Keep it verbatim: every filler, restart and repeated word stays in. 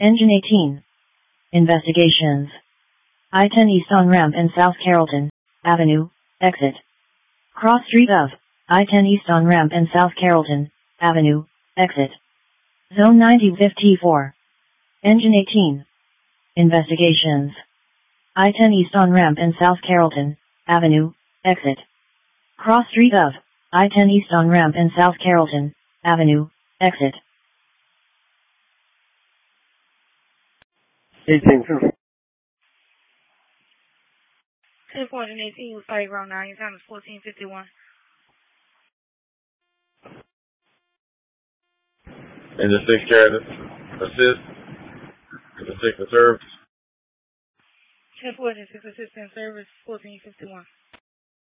Engine eighteen. Investigations. I ten East on-ramp and South Carrollton Avenue, exit. Cross street of I ten East on-ramp and South Carrollton Avenue, exit. Zone ninety fifty-four. Engine eighteen. Investigations. I ten East on-ramp and South Carrollton Avenue, exit. Cross street of I ten East on-ramp and South Carrollton Avenue, exit. eighteen two. ten four eighteen was starting around nine. Your time is fourteen fifty-one. Engine six carrier, assist. Engine six in service. ten four six assistant service, fourteen fifty-one.